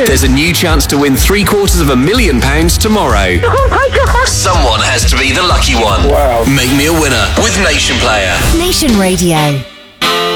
There's a new chance to win £750,000 tomorrow. Someone has to be the lucky one. Wow. Make me a winner with Nation Player. Nation Radio.